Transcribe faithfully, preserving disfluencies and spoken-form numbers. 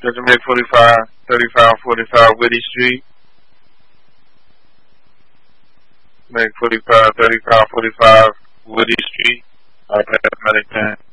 Just make forty-five, thirty-five, forty-five Whitty Street. Make forty-five, thirty-five, forty-five Woody Street. All paramedic ten.